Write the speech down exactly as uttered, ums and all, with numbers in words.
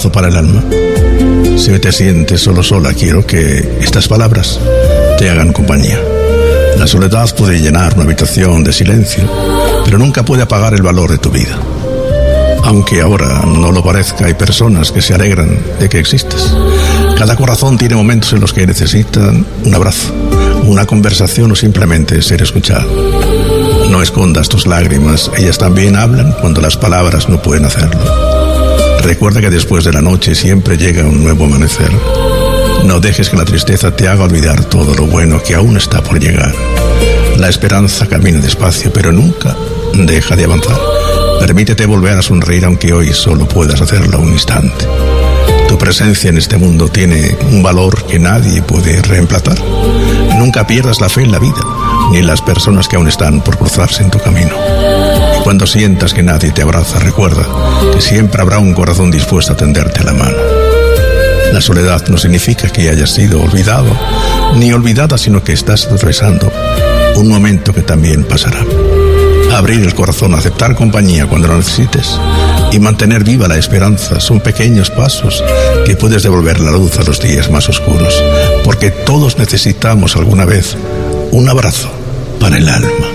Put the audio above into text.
abrazo para el alma. Si te sientes solo sola, quiero que estas palabras te hagan compañía. La soledad puede llenar una habitación de silencio, pero nunca puede apagar el valor de tu vida. Aunque ahora no lo parezca, hay personas que se alegran de que existas. Cada corazón tiene momentos en los que necesitan un abrazo, una conversación o simplemente ser escuchado. No escondas tus lágrimas, ellas también hablan cuando las palabras no pueden hacerlo. Recuerda que después de la noche siempre llega un nuevo amanecer. No dejes que la tristeza te haga olvidar todo lo bueno que aún está por llegar. La esperanza camina despacio, pero nunca deja de avanzar. Permítete volver a sonreír aunque hoy solo puedas hacerlo un instante. Tu presencia en este mundo tiene un valor que nadie puede reemplazar. Nunca pierdas la fe en la vida, ni en las personas que aún están por cruzarse en tu camino. Y cuando sientas que nadie te abraza, recuerda que siempre habrá un corazón dispuesto a tenderte la mano. La soledad no significa que hayas sido olvidado, ni olvidada, sino que estás atravesando un momento que también pasará. Abrir el corazón, aceptar compañía cuando lo necesites y mantener viva la esperanza son pequeños pasos que puedes devolver la luz a los días más oscuros, porque todos necesitamos alguna vez un abrazo para el alma.